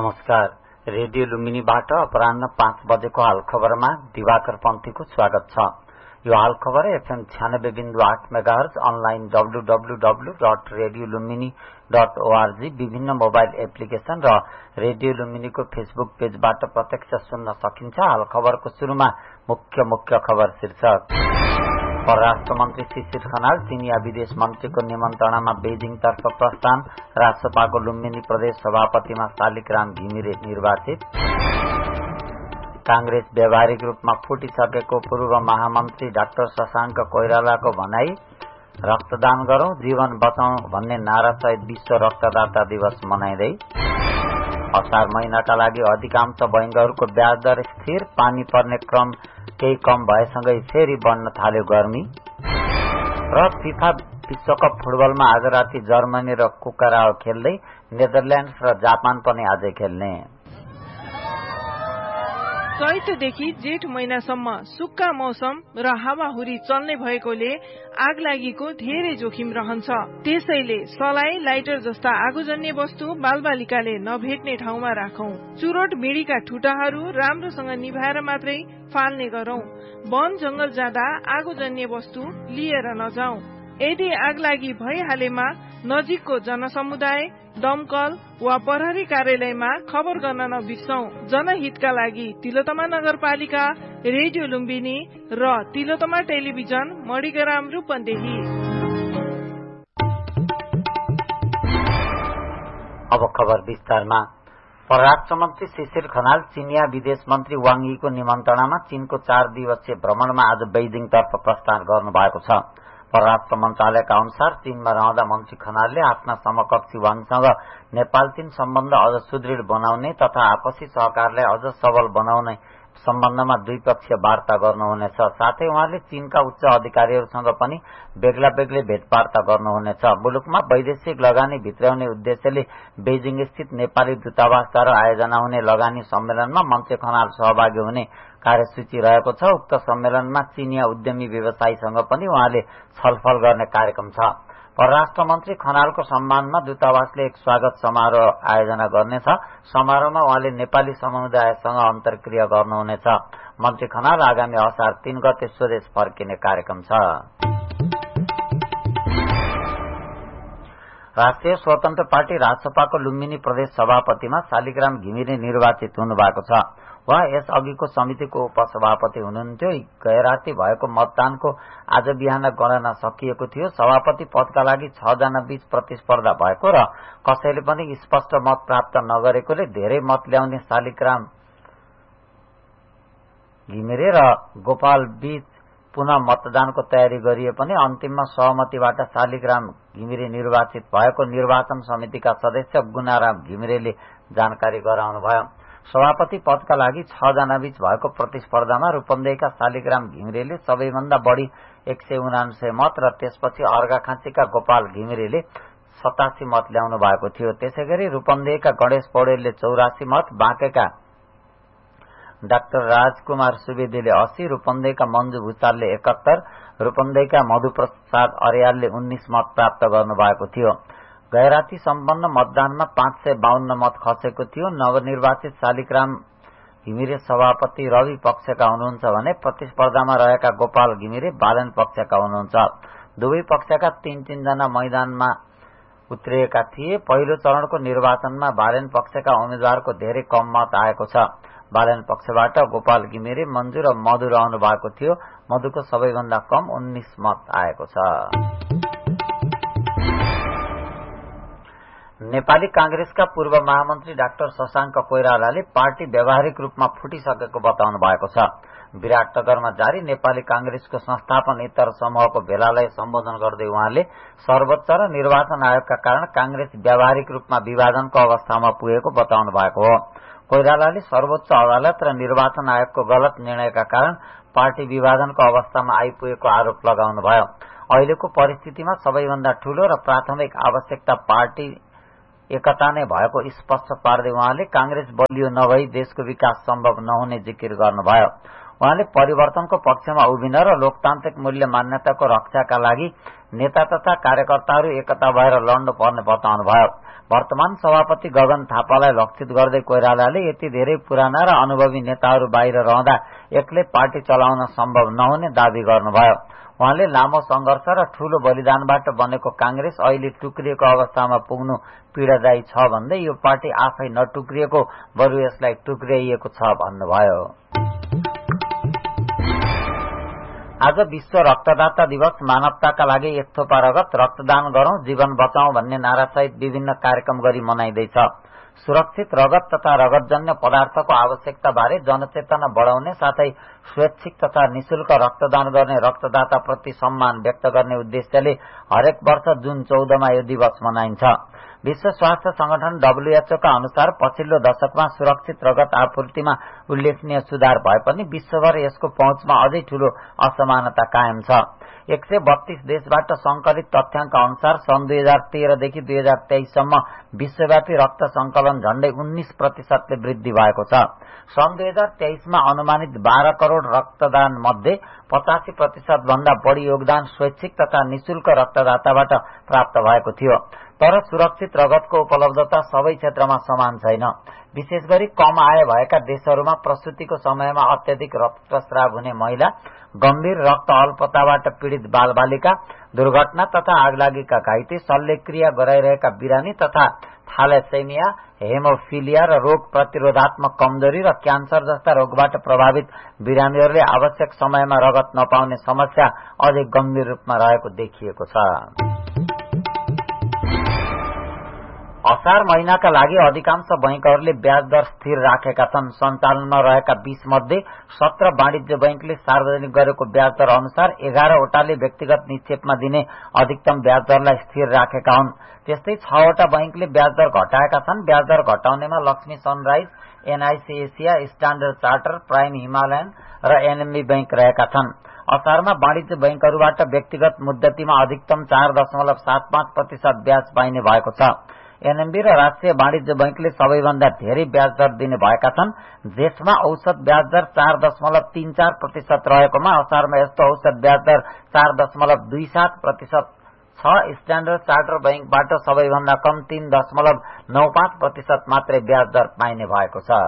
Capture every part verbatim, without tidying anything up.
नमस्कार। रेडियो लुम्बिनीबाट अपराह्न पाँच बजेको हाल खबरमा दिवाकर पन्थीको स्वागत छ। यो हाल खबर एफएम छ्यानब्बे बिन्दु आठ megahertz, online W W W dot radio Lumbini dot ORG, विभिन्न मोबाइल एप्लिकेशन र रेडियो लुम्बिनीको फेसबुक पेजबाट प्रत्यक्ष सुन्न सकिन्छ। हाल खबरको शुरूमा मुख्य मुख्य खबर शीर्षक। परराष्ट्र मन्त्री शिशिर खनाल चिनिया विदेश मन्त्रीको निमन्त्रणामा बेजिङतर्फ प्रस्थान। राजसभाको लुम्बिनी प्रदेश सभापतिमा शालिग्राम घिमिरे निर्वाचित। कांग्रेस व्यावहारिक रूपमा फुटिसकेको पूर्व महामन्त्री डाक्टर शशाङ्क कोइरालाको भनाई। रक्तदान गरौं, जीवन बचाउँ भन्ने नारासहित विश्व रक्तदाता दिवस मनाइँदै। असार महिनाका लागि अधिकांश बैंकहरूको ब्याज दर स्थिर। पानी पर्ने क्रम केही कम भएसँगै फेरि बढ्न थाल्यो गर्मी। र फिफा विश्वकप फुटबलमा आज राति जर्मनी र कुकराओ खेल्दै, नेदरल्याण्ड्स र जापान पनि आजै खेल्ने। चैतदेखि जेठ महिनासम्म सुक्खा मौसम र हावाहुरी चल्ने भएकोले आगलागीको धेरै जोखिम रहन्छ। त्यसैले सलाई, लाइटर जस्ता आगोजन्य वस्तु बालबालिकाले नभेट्ने ठाउँमा राखौं। चुरोट बिडीका ठुटाहरू राम्रोसँग निभाएर मात्रै फाल्ने गरौं। वन जंगल जाँदा आगोजन्य वस्तु लिएर नजाउँ। यदि आगलागी भइहालेमा नजिकको जनसमुदाय, दमकल वा प्रहरी कार्यालयमा खबर गर्न नबिर्सौं। जनहितका लागि तिलोत्तमा नगरपालिका, रेडियो लुम्बिनी र तिलोत्तमा टेलिभिजन, मणिग्राम, रूपन्देही। अब खबर विस्तारमा। परराष्ट्र मन्त्री शिशिर खनाल चिनिया विदेश मन्त्री वाङ यीको निमन्त्रणामा चीनको चार दिवसीय भ्रमणमा आज बेजिङतर्फ प्रस्थान गर्नु भएको छ। परराष्ट्र मन्त्रालयका अनुसार चीनमा रहँदा मन्त्री खनालले आफ्ना समकक्षी वाङसँग नेपाल चीन सम्बन्ध अझ सुदृढ बनाउने तथा आपसी सहकारलाई अझ सबल बनाउने सम्बन्धमा द्विपक्षीय वार्ता गर्नुहुनेछ। साथै उहाँले चीनका उच्च अधिकारीहरूसँग पनि बेग्ला बेग्लै भेटवार्ता गर्नुहुनेछ। मुलुकमा वैदेशिक लगानी भित्राउने उद्देश्यले बेजिङ स्थित नेपाली दूतावासद्वारा आयोजना हुने लगानी सम्मेलनमा मन्त्री खनाल सहभागी हुने कार्यसूची रहेको छ। उक्त सम्मेलनमा चीनिया उद्यमी व्यवसायीसँग पनि उहाँले छलफल गर्ने कार्यक्रम छ। परराष्ट्र मन्त्री खनालको सम्मानमा दूतावासले एक स्वागत समारोह आयोजना गर्नेछ। समारोहमा उहाँले नेपाली समुदायसँग अन्तर्क्रिया गर्नुहुनेछ। मन्त्री खनाल आगामी असार तीन गते स्वदेश फर्किने कार्यक्रम छ। राष्ट्रिय स्वतन्त्र पार्टी राजसभाको लुम्बिनी प्रदेश सभापतिमा शालिग्राम घिमिरे निर्वाचित हुनुभएको छ। उहाँ यस अघिको समितिको उपसभापति हुनुहुन्थ्यो। गैराती भएको मतदानको आज बिहान गणना सकिएको थियो। सभापति पदका लागि छ जना बीच प्रतिस्पर्धा भएको र कसैले पनि स्पष्ट मत प्राप्त नगरेकोले धेरै मत ल्याउने शालिग्राम घिमिरे र गोपाल बीच पुनः मतदानको तयारी गरिए पनि अन्तिममा सहमतिबाट शालिग्राम घिमिरे निर्वाचित भएको निर्वाचन समितिका सदस्य गुणाराम घिमिरेले जानकारी गराउनुभयो। सभापति पदका लागि छ जना बीच भएको प्रतिस्पर्धामा रूपन्देहीका शालिग्राम घिमिरेले सबैभन्दा बढ़ी एक सय उनान्सय मत र त्यसपछि अर्घाखाँचीका गोपाल घिमिरेले सतासी मत ल्याउनु भएको थियो। त्यसैगरी रूपन्देहीका गणेश पौडेलले चौरासी मत, बाँकेका डाक्टर राजकुमार सुवेदीले अस्सी, रूपन्देहीका मन्जु भूषालले एकात्तर, रूपन्देहीका मधुप्रसाद अर्यालले उन्नाइस मत प्राप्त गर्नुभएको थियो। गैराती सम्पन्न मतदानमा पाँच सय बाहन्न मत खसेको थियो। नवनिर्वाचित शालिग्राम घिमिरे सभापति रवि पक्षका हुनुहुन्छ भने प्रतिस्पर्धामा रहेका गोपाल घिमिरे बालन पक्षका हुनुहुन्छ। दुवै पक्षका तीन तीन जना मैदानमा उत्रिएका थिए। पहिलो चरणको निर्वाचनमा बालन पक्षका उम्मेद्वारको धेरै कम मत आएको छ। बालन पक्षबाट गोपाल घिमिरे, मन्जु र मधु रहनु भएको थियो। मधुको सबैभन्दा कम उन्नाइस मत आएको छ। नेपाली कांग्रेसका पूर्व महामन्त्री डाक्टर शशाङ्क कोइरालाले पार्टी व्यावहारिक रूपमा फुटिसकेको बताउनु भएको छ। विराटनगरमा जारी नेपाली कांग्रेसको संस्थापनेतर समूहको भेलालाई सम्बोधन गर्दै उहाँले सर्वोच्च र निर्वाचन आयोगका कारण कांग्रेस व्यावहारिक रूपमा विभाजनको अवस्थामा पुगेको बताउनु भएको हो। कोइरालाले सर्वोच्च अदालत र निर्वाचन आयोगको गलत निर्णयका कारण पार्टी विभाजनको अवस्थामा आइपुगेको आरोप लगाउनुभयो। अहिलेको परिस्थितिमा सबैभन्दा ठूलो र प्राथमिक आवश्यकता पार्टी एकता नै भएको स्पष्ट पार्दै उहाँले कांग्रेस बलियो नभई देशको विकास सम्भव नहुने जिकिर गर्नुभयो। उहाँले परिवर्तनको पक्षमा उभिन र लोकतान्त्रिक मूल्य मान्यताको रक्षाका लागि नेता तथा कार्यकर्ताहरू एकता भएर लड्नु पर्ने बताउनुभयो। वर्तमान सभापति गगन थापालाई लक्षित गर्दै कोइरालाले यति धेरै पुराना र अनुभवी नेताहरू बाहिर रहँदा एक्लै पार्टी चलाउन सम्भव नहुने दावी गर्नुभयो। उहाँले लामो संघर्ष र ठूलो बलिदानबाट बनेको कांग्रेस अहिले टुक्रिएको अवस्थामा पुग्नु पीड़ादायी छ भन्दै यो पार्टी आफै नटुक्रिएको बरु यसलाई टुक्र्याइएको छ भन्नुभयो। आज विश्व रक्तदाता दिवस। मानवताका लागि एक थोपा रगत रक्तदान गरौं, जीवन बचाउँ भन्ने नारासहित विभिन्न कार्यक्रम गरी मनाइँदैछ। सुरक्षित रगत तथा रगतजन्य पदार्थको आवश्यकता बारे जनचेतना बढ़ाउने साथै स्वैच्छिक तथा निशुल्क रक्तदान गर्ने रक्तदाता प्रति सम्मान व्यक्त गर्ने उद्देश्यले हरेक वर्ष जुन चौधमा यो दिवस मनाइन्छ। विश्व स्वास्थ्य संगठन डब्ल्यूएचओ का अनुसार पछिल्लो दशकमा सुरक्षित रगत आपूर्तिमा उल्लेखनीय सुधार भए पनि विश्वभर यसको पहुँचमा अझै ठूलो असमानता कायम छ। एक सय बत्तीस देशबाट संकलित तथ्याङ्क अनुसार सन् दुई हजार तेह्रदेखि दुई हजार तेइससम्म विश्वव्यापी रक्त संकलन झण्डै उन्नाइस प्रतिशतले वृद्धि भएको छ। सन् दुई हजार तेइसमा अनुमानित बाह्र करोड़ रक्तदान मध्ये पचासी प्रतिशत भन्दा बढ़ी योगदान स्वैच्छिक तथा निशुल्क रक्तदाताबाट प्राप्त भएको थियो। तर सुरक्षित रगतको उपलब्धता सबै क्षेत्रमा समान छैन। विशेष गरी कम आय भएका देशहरूमा प्रसुतिको समयमा अत्यधिक रक्तस्राव हुने महिला, गम्भीर रक्त अल्पताबाट पीड़ित बालबालिका, दुर्घटना तथा आगलागीका घाइते, शल्यक्रिया गराइरहेका बिरामी तथा थ्यालेसेमिया, हेमोफिलिया र रोग प्रतिरोधात्मक कमजोरी र क्यान्सर जस्ता रोगबाट प्रभावित बिरामीहरूले आवश्यक समयमा रगत नपाउने समस्या अझै गम्भीर रूपमा रहेको देखिएको छ। असार महिनाका लागि अधिकांश बैंकहरूले ब्याज दर स्थिर राखेका छन्। सञ्चालनमा रहेका बीस मध्ये सत्र वाणिज्य बैंकले सार्वजनिक गरेको ब्याज दर अनुसार एघारवटाले व्यक्तिगत निक्षेपमा दिने अधिकतम ब्याज दरलाई स्थिर राखेका हुन्। त्यस्तै छवटा बैंकले ब्याज दर घटाएका छन्। ब्याज दर घटाउनेमा Lakshmi sunrise, NIC Asia, standard charter, prime Himalayan र एनएमबी बैंक रहेका छन्। असारमा वाणिज्य बैंकहरूबाट व्यक्तिगत मुद्दतीमा अधिकतम चार दशमलव सात पाँच प्रतिशत ब्याज पाइने भएको छ। एनएमबी र राष्ट्रिय वाणिज्य बैंकले सबैभन्दा धेरै ब्याज दर दिने भएका छन्। जेठमा औसत ब्याज दर चार दशमलव तीन चार प्रतिशत रहेकोमा असारमा यस्तो औसत ब्याज दर चार दशमलव दुई सात प्रतिशत छ। स्ट्याण्डर्ड चार्टर बैंकबाट सबैभन्दा कम तीन दशमलव नौ पाँच प्रतिशत मात्रै ब्याज दर पाइने भएको छ।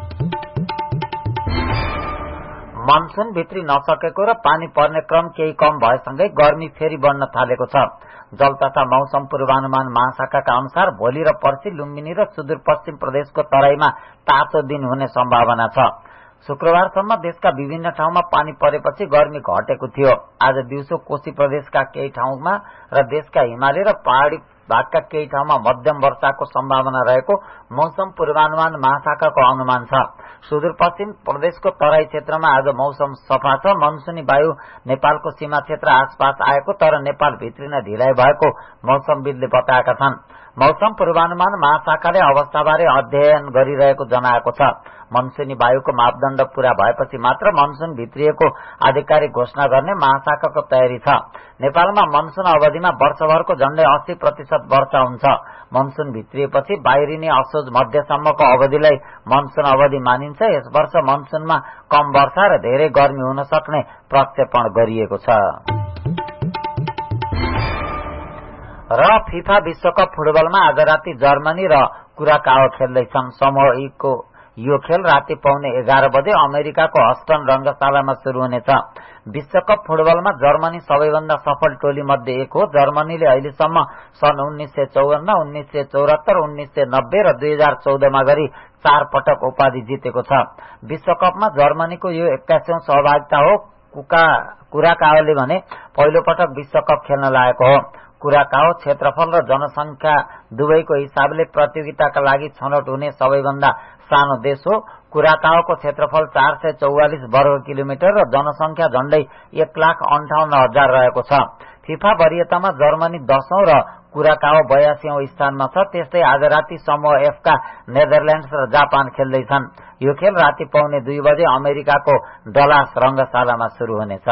मनसुन भित्री नसकेको र पानी पर्ने क्रम केही कम भएसँगै गर्मी फेरि बढ्न थालेको छ। जल तथा मौसम पूर्वानुमान महाशाखाका अनुसार भोलि र पर्सि लुम्बिनी र सुदूरपश्चिम प्रदेशको तराईमा तातो दिन हुने सम्भावना छ। शुक्रबारसम्म देशका विभिन्न ठाउँमा पानी परेपछि गर्मी घटेको थियो। आज दिउँसो कोशी प्रदेशका केही ठाउँमा र देशका हिमाली र पहाड़ी भागका केही ठाउँमा मध्यम वर्षाको सम्भावना रहेको मौसम पूर्वानुमान महाशाखाको अनुमान छ। सुदूरपश्चिम प्रदेशको तराई क्षेत्रमा आज मौसम सफा छ। मनसुनी वायु नेपालको सीमा क्षेत्र आसपास आएको तर नेपाल भित्रिन ढिलाइ भएको मौसमविदले बताएका छन्। मौसम पूर्वानुमान महाशाखाले अवस्थाबारे अध्ययन गरिरहेको जनाएको छ। मनसुनी वायुको मापदण्ड पूरा भएपछि मात्र मनसुन भित्रिएको आधिकारिक घोषणा गर्ने महाशाखाको तयारी छ। नेपालमा मनसुन अवधिमा वर्षभरको झण्डै अस्सी प्रतिशत वर्षा हुन्छ। मनसुन भित्रिएपछि बाहिरिने असोज मध्यसम्मको अवधिलाई मनसुन अवधि मानिन्छ। यस वर्ष मनसुनमा कम वर्षा र धेरै गर्मी हुन सक्ने प्रक्षेपण गरिएको छ। र फिफा विश्वकप फुटबलमा आज राति जर्मनी र कुराकाओ खेल्दैछन्। समूह ई को यो खेल राति पाउने एघार बजे अमेरिकाको हस्टन रंगशालामा शुरू हुनेछ। विश्वकप फुटबलमा जर्मनी सबैभन्दा सफल टोली मध्ये एक हो। जर्मनीले अहिलेसम्म सन् उन्नाइस सय चौवन्न, उन्नाइस सय चौरात्तर, उन्नाइस सय नब्बे र दुई हजार चौधमा गरी चार पटक उपाधि जितेको छ। विश्वकपमा जर्मनीको यो एक्काइसौं सहभागिता हो। कुराकाओले भने पहिलो पटक विश्वकप खेल्न लागेको हो। कुराकाओ क्षेत्रफल र जनसंख्या दुवैको हिसाबले प्रतियोगिताका लागि छनौट हुने सबैभन्दा सानो देश हो। कुराकाओको क्षेत्रफल चार सय चौवालिस वर्ग किलोमिटर र जनसंख्या झण्डै एक लाख अन्ठाउन्न हजार रहेको छ। फिफा वरियतामा जर्मनी दशौं र कुराकाओ बयासीऔं स्थानमा छ। त्यस्तै आज राति समूह एफ का नेदरल्याण्ड्स र जापान खेल्दैछन्। यो खेल राति पाउने दुई बजे अमेरिकाको डलास रंगशालामा शुरू हुनेछ।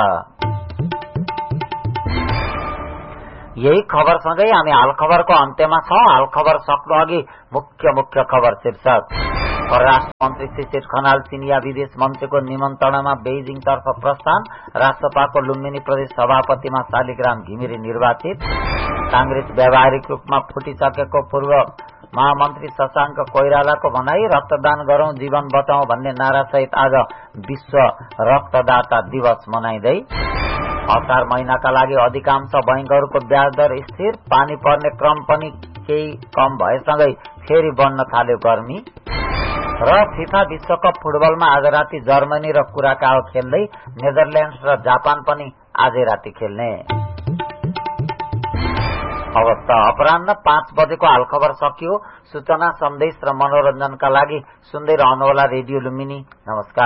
यही खबरसँगै हामी हाल खबरको अन्त्यमा छौं। हाल खबर सक्नु अघि मुख्य मुख्य खबर शीर्षक। परराष्ट्र मन्त्री शिशिर खनाल चिनिया विदेश मन्त्रीको निमन्त्रणामा बेइजिङतर्फ प्रस्थान। राष्ट्रपाको लुम्बिनी प्रदेश सभापतिमा शालिग्राम घिमिरे निर्वाचित। कांग्रेस व्यावहारिक रूपमा फुटिसकेको पूर्व महामन्त्री शशाङ्क कोइरालाको भनाई, रक्तदान गरौं जीवन बचाउँ भन्ने नारासहित आज विश्व रक्तदाता दिवस मनाइँदै। असार महिनाका लागि अधिकांश बैंकहरूको ब्याज दर स्थिर। पानी पर्ने क्रम पनि केही कम भएसँगै फेरि बढ्न थाल्यो गर्मी। र फिफा विश्वकप फुटबलमा आज राति जर्मनी र कुराकाओ खेल्दै। नेदरल्याण्ड्स र जापान पनि आजै राति खेल्ने। अवस्था अपराह्न पाँच बजेको हाल खबर सकियो। सूचना, सन्देश र मनोरञ्जनका लागि सुन्दै रहनुहोला रेडियो लुम्बिनी। नमस्कार।